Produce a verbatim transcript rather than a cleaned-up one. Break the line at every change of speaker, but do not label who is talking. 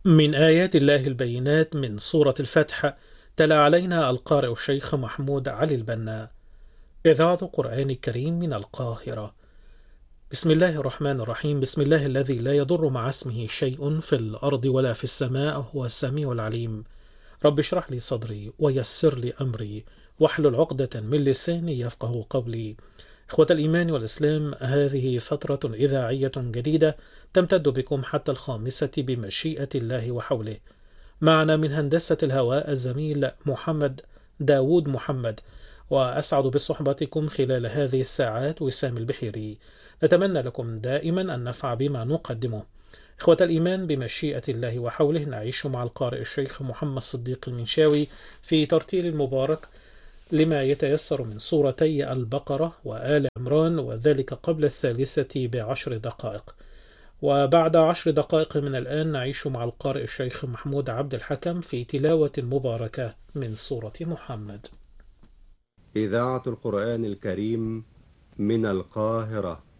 من آيات الله البينات من سورة الفتح. تلا علينا القارئ الشيخ محمود علي البنا. إذاعة القرآن الكريم من القاهرة. بسم الله الرحمن الرحيم. بسم الله الذي لا يضر مع اسمه شيء في الأرض ولا في السماء، هو السميع العليم. رب اشرح لي صدري ويسر لي أمري واحلل عقدة من لساني يفقه قولي. إخوة الإيمان والإسلام، هذه فترة إذاعية جديدة تمتد بكم حتى الخامسة بمشيئة الله وحوله. معنا من هندسة الهواء الزميل محمد داود محمد، وأسعد بصحبتكم خلال هذه الساعات وسام البحيري. نتمنى لكم دائما النفع بما نقدمه. إخوة الإيمان، بمشيئة الله وحوله نعيش مع القارئ الشيخ محمد صديق المنشاوي في ترتيل مبارك لما يتيسر من سورتي البقرة وآل عمران، وذلك قبل الثالثة بعشر دقائق. وبعد عشر دقائق من الآن نعيش مع القارئ الشيخ محمود عبد الحكم في تلاوة مباركة من سورة محمد.
إذاعة القرآن الكريم من القاهرة.